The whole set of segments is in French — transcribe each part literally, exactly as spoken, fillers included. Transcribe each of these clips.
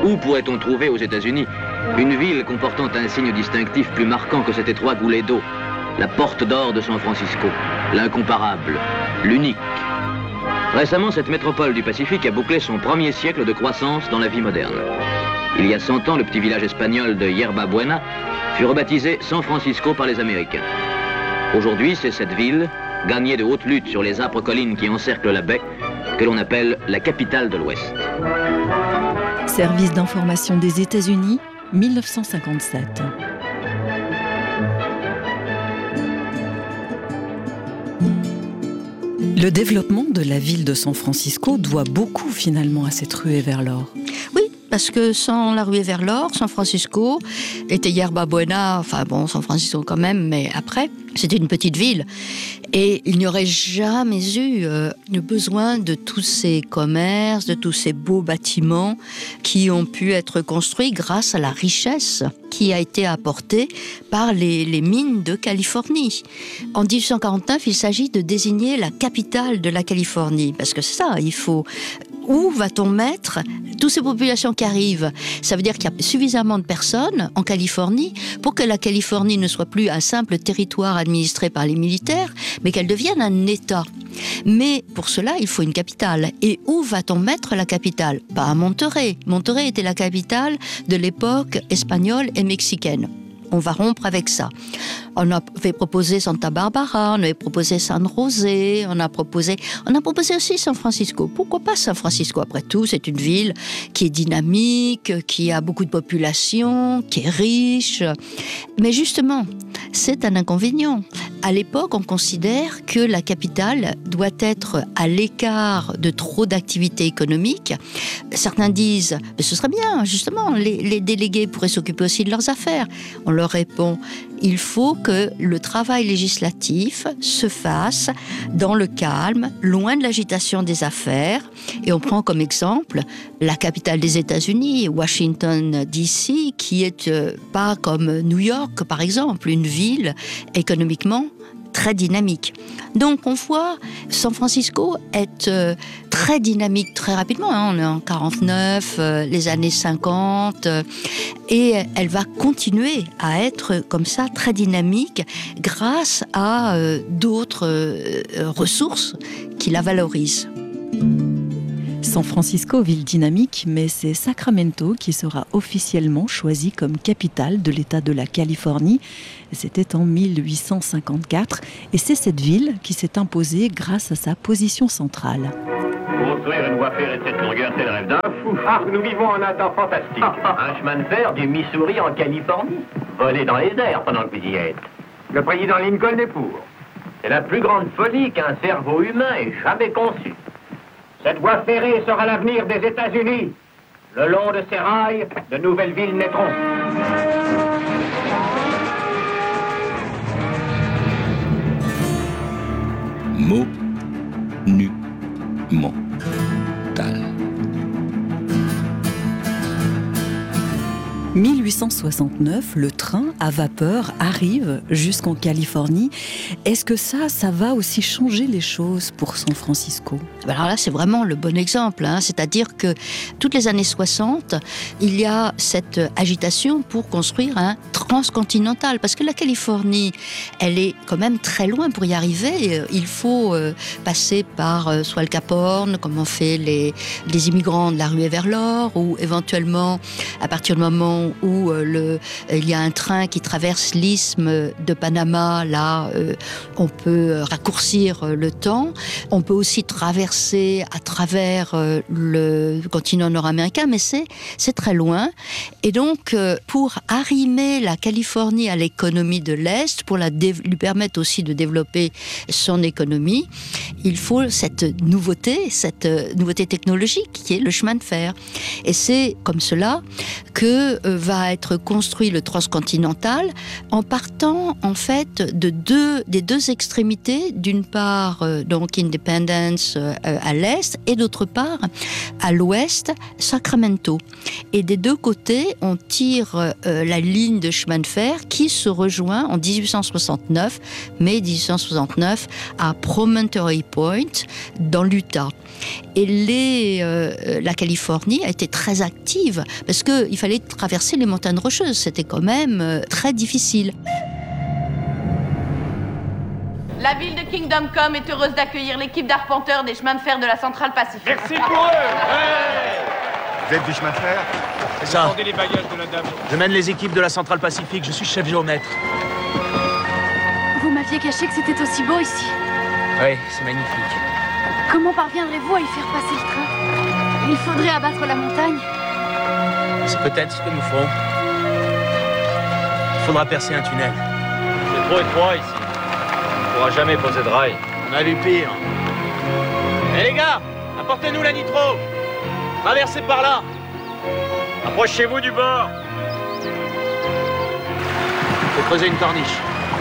Où pourrait-on trouver aux États-Unis une ville comportant un signe distinctif plus marquant que cet étroit goulet d'eau, la porte d'or de San Francisco, l'incomparable, l'unique? Récemment, cette métropole du Pacifique a bouclé son premier siècle de croissance dans la vie moderne. Il y a cent ans, le petit village espagnol de Yerba Buena fut rebaptisé San Francisco par les Américains. Aujourd'hui, c'est cette ville, gagnée de haute lutte sur les âpres collines qui encerclent la baie, que l'on appelle la capitale de l'Ouest. Service d'information des États-Unis, mille neuf cent cinquante-sept. Le développement de la ville de San Francisco doit beaucoup finalement à cette ruée vers l'or. Oui, parce que sans la ruée vers l'or, San Francisco était Yerba Buena, enfin bon, San Francisco quand même, mais après, c'était une petite ville. Et il n'y aurait jamais eu euh, le besoin de tous ces commerces, de tous ces beaux bâtiments qui ont pu être construits grâce à la richesse qui a été apportée par les, les mines de Californie. En dix-huit cent quarante-neuf, il s'agit de désigner la capitale de la Californie, parce que c'est ça, il faut... Où va-t-on mettre toutes ces populations qui arrivent? Ça veut dire qu'il y a suffisamment de personnes en Californie pour que la Californie ne soit plus un simple territoire administré par les militaires, mais qu'elle devienne un État. Mais pour cela, il faut une capitale. Et où va-t-on mettre la capitale? Pas à Monterrey. Monterrey était la capitale de l'époque espagnole et mexicaine. On va rompre avec ça. On avait proposé Santa Barbara, on avait proposé San José, on a proposé, on a proposé aussi San Francisco. Pourquoi pas San Francisco? Après tout, c'est une ville qui est dynamique, qui a beaucoup de population, qui est riche. Mais justement, c'est un inconvénient. À l'époque, on considère que la capitale doit être à l'écart de trop d'activités économiques. Certains disent, mais ce serait bien, justement, les, les délégués pourraient s'occuper aussi de leurs affaires. On leur répond, il faut que le travail législatif se fasse dans le calme, loin de l'agitation des affaires. Et on prend comme exemple la capitale des États-Unis, Washington D C, qui est euh, pas comme New York, par exemple, une ville économiquement très dynamique. Donc on voit San Francisco être euh, très dynamique très rapidement, hein. On est en quarante-neuf, euh, les années cinquante, euh, et elle va continuer à être comme ça très dynamique grâce à euh, d'autres euh, ressources qui la valorisent. San Francisco, ville dynamique, mais c'est Sacramento qui sera officiellement choisi comme capitale de l'État de la Californie. C'était en mille huit cent cinquante-quatre et c'est cette ville qui s'est imposée grâce à sa position centrale. Construire une voie ferrée de cette longueur, c'est le rêve d'un fou. Ah, nous vivons en un temps fantastique. Un chemin de fer du Missouri en Californie. Voler dans les airs pendant que vous y êtes. Le président Lincoln est pour. C'est la plus grande folie qu'un cerveau humain ait jamais conçue. Cette voie ferrée sera l'avenir des États-Unis. Le long de ces rails, de nouvelles villes naîtront. Monumental. mille huit cent soixante-neuf, le train à vapeur arrive jusqu'en Californie. Est-ce que ça, ça va aussi changer les choses pour San Francisco? Alors là, c'est vraiment le bon exemple, hein. C'est-à-dire que toutes les années soixante, il y a cette agitation pour construire un transcontinental, parce que la Californie, elle est quand même très loin pour y arriver. Il faut euh, passer par euh, soit le Cap Horn, comme ont fait les, les immigrants de la ruée vers l'or, ou éventuellement, à partir du moment où euh, le, il y a un train qui traverse l'isthme de Panama, là, euh, on peut raccourcir le temps. On peut aussi traverser à travers euh, le continent nord-américain, mais c'est, c'est très loin. Et donc, euh, pour arrimer la Californie à l'économie de l'Est, pour la dé- lui permettre aussi de développer son économie, il faut cette nouveauté, cette nouveauté technologique qui est le chemin de fer. Et c'est comme cela que euh, va à être construit le transcontinental en partant en fait de deux, des deux extrémités, d'une part euh, donc Independence euh, à l'est et d'autre part à l'ouest Sacramento. Et des deux côtés, on tire euh, la ligne de chemin de fer qui se rejoint en dix-huit cent soixante-neuf, mai dix-huit cent soixante-neuf, à Promontory Point, dans l'Utah. Et les, euh, la Californie a été très active parce qu'il fallait traverser les montagnes rocheuses. C'était quand même euh, très difficile. La ville de Kingdom Come est heureuse d'accueillir l'équipe d'arpenteurs des chemins de fer de la Centrale Pacifique. Merci pour eux. Ouais. Vous êtes du chemin de fer? C'est ça. Les bagages de la dame. Je mène les équipes de la Centrale Pacifique. Je suis chef géomètre. Vous m'aviez caché que c'était aussi beau ici. Oui, c'est magnifique. Comment parviendrez-vous à y faire passer le train? Il faudrait abattre la montagne. C'est peut-être ce que nous ferons. Il faudra percer un tunnel. C'est trop étroit ici. On ne pourra jamais poser de rail. On a vu pire. Hé les gars, apportez-nous la nitro. Traversez par là. Approchez-vous du bord. Faut creuser une corniche.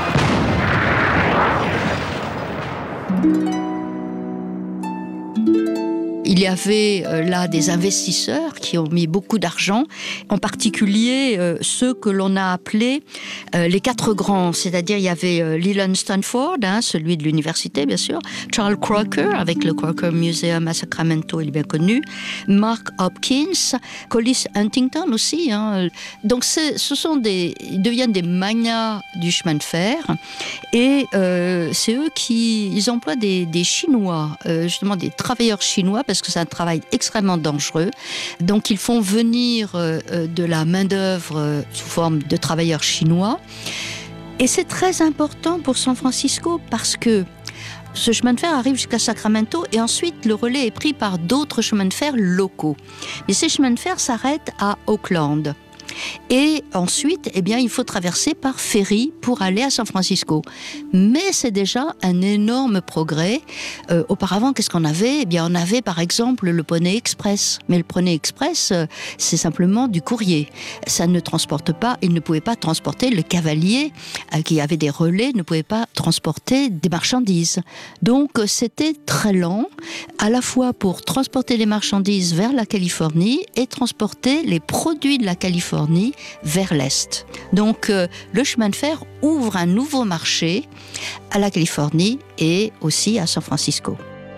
Il y avait euh, là des investisseurs qui ont mis beaucoup d'argent, en particulier euh, ceux que l'on a appelés euh, les quatre grands, c'est-à-dire il y avait euh, Leland Stanford, hein, celui de l'université bien sûr, Charles Crocker avec le Crocker Museum à Sacramento, il est bien connu, Mark Hopkins, Collis Huntington aussi. Hein. Donc ce sont des, ils deviennent des magnats du chemin de fer et euh, c'est eux qui ils emploient des, des Chinois, euh, justement des travailleurs chinois parce que c'est un travail extrêmement dangereux. Donc ils font venir euh, de la main-d'œuvre euh, sous forme de travailleurs chinois. Et c'est très important pour San Francisco parce que ce chemin de fer arrive jusqu'à Sacramento et ensuite le relais est pris par d'autres chemins de fer locaux. Mais ces chemins de fer s'arrêtent à Oakland. Et ensuite, eh bien, il faut traverser par ferry pour aller à San Francisco. Mais c'est déjà un énorme progrès. Euh, auparavant, qu'est-ce qu'on avait ? Eh bien, on avait par exemple le Poney Express. Mais le Poney Express, euh, c'est simplement du courrier. Ça ne transporte pas, il ne pouvait pas transporter le cavalier euh, qui avait des relais, ne pouvait pas transporter des marchandises. Donc, c'était très lent, à la fois pour transporter les marchandises vers la Californie et transporter les produits de la Californie vers l'Est. Donc, euh, le chemin de fer ouvre un nouveau marché à la Californie et aussi à San Francisco.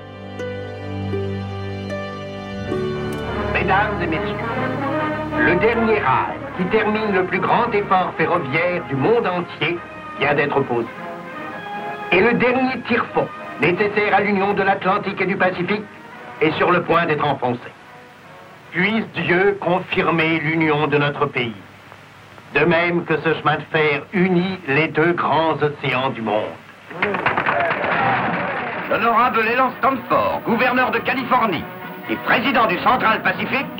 Mesdames et messieurs, le dernier rail qui termine le plus grand effort ferroviaire du monde entier vient d'être posé. Et le dernier tire-fond nécessaire à l'union de l'Atlantique et du Pacifique est sur le point d'être enfoncé. Puisse Dieu confirmer l'union de notre pays. De même que ce chemin de fer unit les deux grands océans du monde. L'honorable Leland Stanford, gouverneur de Californie et président du Central Pacifique,